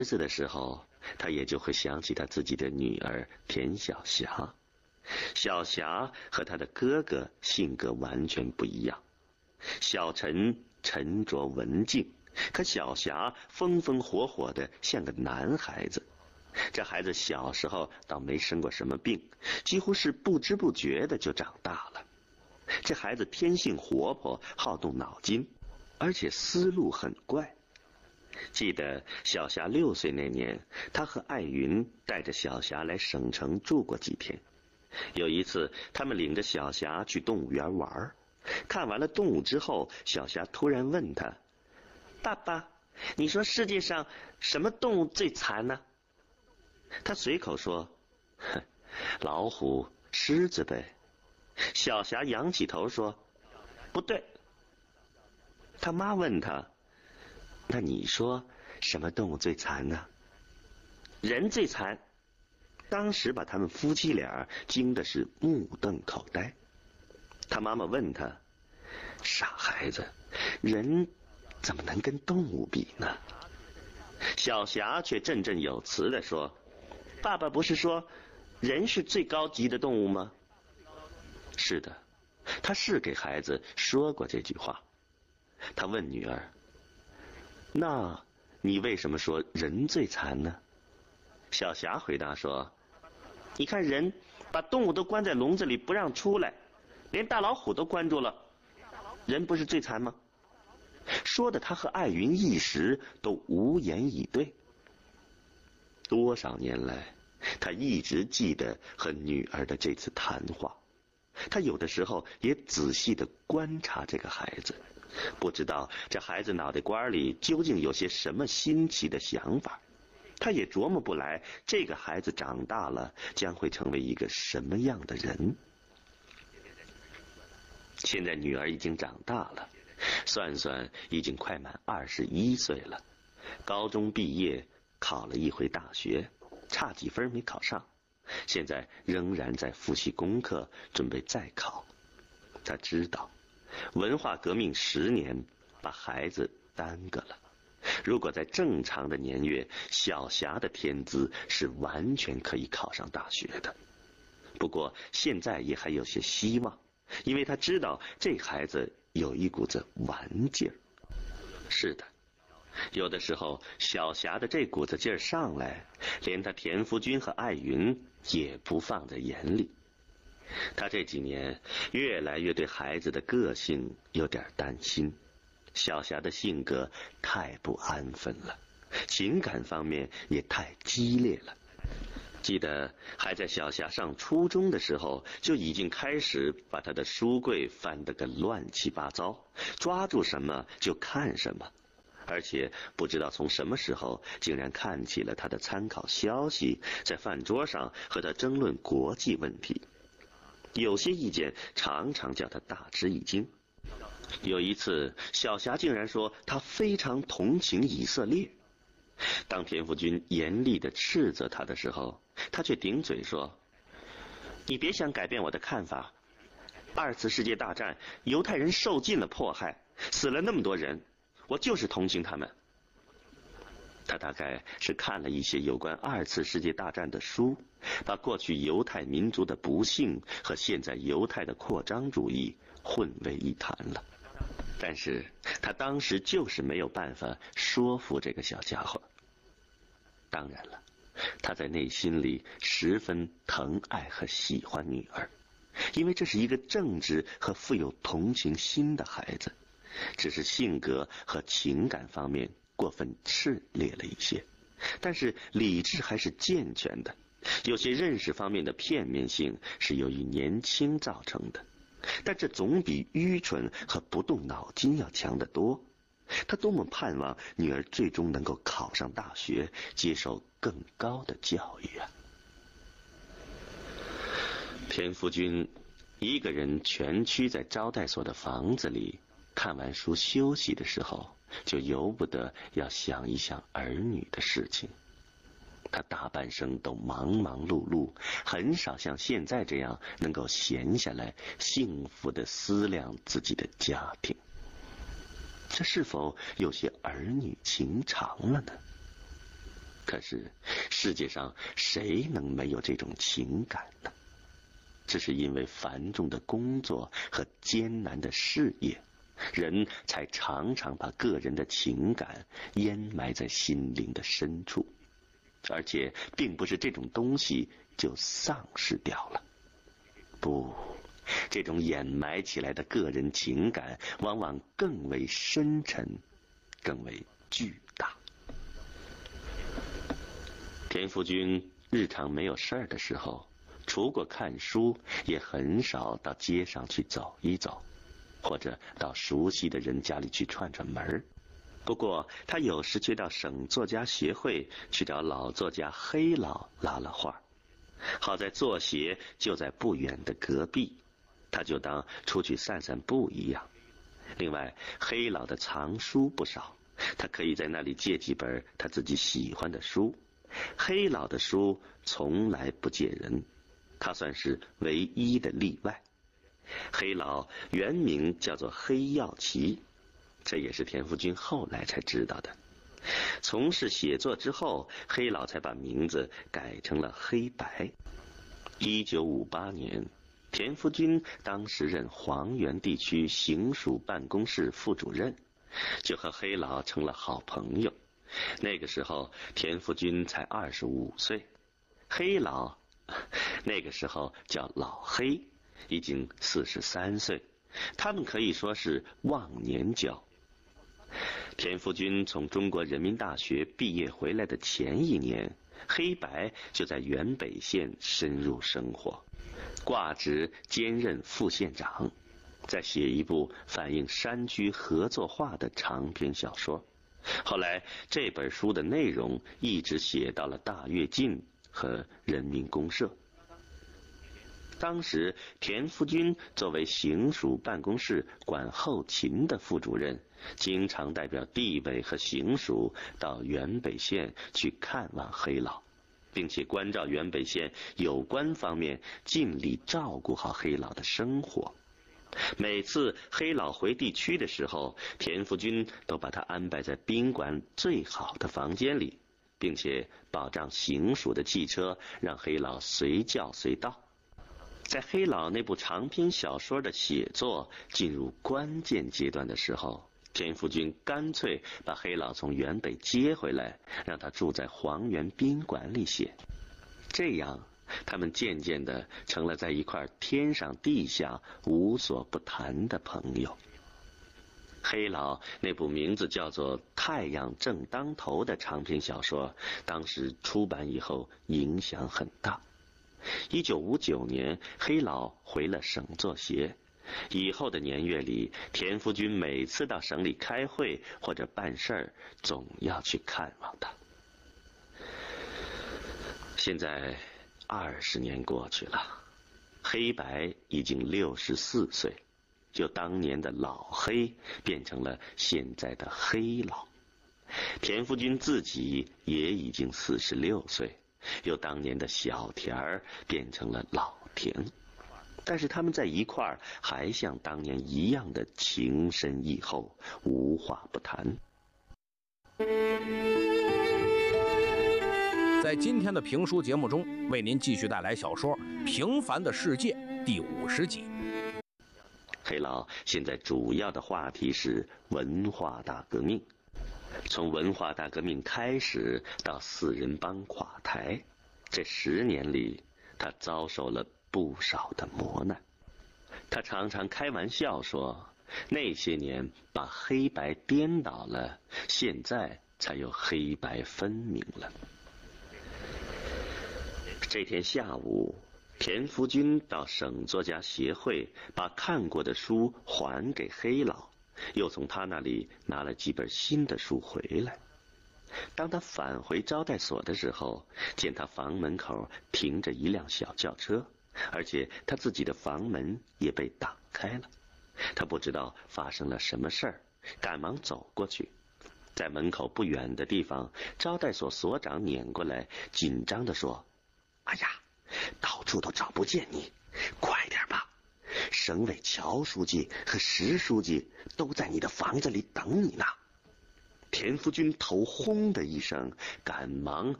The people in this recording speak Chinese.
子的时候，他也就会想起他自己的女儿田晓霞。小霞和他的哥哥性格完全不一样，小陈沉着文静，可小霞风风火火的像个男孩子。这孩子小时候倒没生过什么病，几乎是不知不觉的就长大了。这孩子天性活泼，好动脑筋，而且思路很怪。记得小霞6岁那年，他和艾云带着小霞来省城住过几天。有一次，他们领着小霞去动物园玩，看完了动物之后，小霞突然问他：“爸爸，你说世界上什么动物最残呢？”他随口说：“哼，老虎、狮子呗。”小霞仰起头说：“不对。”他妈问他：“那你说什么动物最残呢？”“人最残。”当时把他们夫妻俩惊的是目瞪口呆。他妈妈问他：“傻孩子，人怎么能跟动物比呢？”小霞却振振有词地说：“爸爸不是说人是最高级的动物吗？”是的，他是给孩子说过这句话。他问女儿：“那你为什么说人最残呢？”小霞回答说：“你看人把动物都关在笼子里不让出来，连大老虎都关住了，人不是最残吗？”说的他和艾云一时都无言以对。多少年来，他一直记得和女儿的这次谈话。他有的时候也仔细地观察这个孩子，不知道这孩子脑袋瓜里究竟有些什么新奇的想法。他也琢磨不来，这个孩子长大了将会成为一个什么样的人。现在女儿已经长大了，算算已经快满21岁了。高中毕业，考了一回大学，差几分没考上，现在仍然在复习功课，准备再考。他知道文化革命10年把孩子耽搁了，如果在正常的年月，小霞的天资是完全可以考上大学的。不过现在也还有些希望，因为他知道这孩子有一股子顽劲儿。是的，有的时候小霞的这股子劲儿上来，连他田福军和艾云也不放在眼里。他这几年越来越对孩子的个性有点担心。小霞的性格太不安分了，情感方面也太激烈了。记得还在小霞上初中的时候，就已经开始把她的书柜翻得个乱七八糟，抓住什么就看什么，而且不知道从什么时候竟然看起了她的参考消息，在饭桌上和她争论国际问题。有些意见常常叫她大吃一惊。有一次，小霞竟然说她非常同情以色列。当田福军严厉地斥责他的时候，他却顶嘴说：“你别想改变我的看法。2次世界大战，犹太人受尽了迫害，死了那么多人，我就是同情他们。”他大概是看了一些有关2次世界大战的书，把过去犹太民族的不幸和现在犹太的扩张主义混为一谈了。但是他当时就是没有办法说服这个小家伙。当然了，他在内心里十分疼爱和喜欢女儿，因为这是一个正直和富有同情心的孩子，只是性格和情感方面过分炽烈了一些，但是理智还是健全的。有些认识方面的片面性是由于年轻造成的，但这总比愚蠢和不动脑筋要强得多。他多么盼望女儿最终能够考上大学，接受更高的教育啊！田福军一个人蜷曲在招待所的房子里，看完书休息的时候，就由不得要想一想儿女的事情。他大半生都忙忙碌碌，很少像现在这样能够闲下来，幸福地思量自己的家庭。这是否有些儿女情长了呢？ 可是世界上谁能没有这种情感呢？只是因为繁重的工作和艰难的事业，人才常常把个人的情感淹埋在心灵的深处，而且并不是这种东西就丧失掉了。不，这种掩埋起来的个人情感往往更为深沉，更为巨大。田福军日常没有事儿的时候，除过看书，也很少到街上去走一走，或者到熟悉的人家里去串串门。不过他有时却到省作家协会去找老作家黑老拉拉话，好在作协就在不远的隔壁，他就当出去散散步一样。另外，黑老的藏书不少，他可以在那里借几本他自己喜欢的书。黑老的书从来不借人，他算是唯一的例外。黑老原名叫做黑耀奇，这也是田福军后来才知道的。从事写作之后，黑老才把名字改成了黑白。1958年，田福军当时任黄原地区行署办公室副主任，就和黑老成了好朋友。那个时候田福军才25岁，黑老那个时候叫老黑，已经43岁，他们可以说是忘年交。田福军从中国人民大学毕业回来的前一年，黑白就在原北县深入生活，挂职兼任副县长，在写一部反映山区合作化的长篇小说。后来这本书的内容一直写到了大跃进和人民公社。当时田福军作为行署办公室管后勤的副主任，经常代表地委和行署到原北县去看望黑老，并且关照原北县有关方面尽力照顾好黑老的生活。每次黑老回地区的时候，田福军都把他安排在宾馆最好的房间里，并且保障行署的汽车让黑老随叫随到。在黑老那部长篇小说的写作进入关键阶段的时候，田福军干脆把黑老从原北接回来，让他住在黄原宾馆里写。这样他们渐渐地成了在一块天上地下无所不谈的朋友。黑老那部名字叫做《太阳正当头》的长篇小说，当时出版以后影响很大。1959年，黑老回了省作协。以后的年月里，田福军每次到省里开会或者办事儿，总要去看望他。现在20年过去了，黑白已经64岁，由当年的老黑变成了现在的黑老。田福军自己也已经46岁，由当年的小田儿变成了老田。但是他们在一块儿还像当年一样的情深意厚，无话不谈。 在今天的评书节目中，为您继续带来小说《平凡的世界》第50集。 黑老现在主要的话题是文化大革命。从文化大革命开始到四人帮垮台，这10年里，他遭受了不少的磨难。他常常开玩笑说，那些年把黑白颠倒了，现在才有黑白分明了。这天下午，田福军到省作家协会把看过的书还给黑老，又从他那里拿了几本新的书回来。当他返回招待所的时候，见他房门口停着一辆小轿车，而且他自己的房门也被打开了。他不知道发生了什么事儿，赶忙走过去。在门口不远的地方，招待所所长撵过来，紧张地说：“哎呀，到处都找不见你，快点吧！省委乔书记和石书记都在你的房子里等你呢。”田福军头轰的一声，赶忙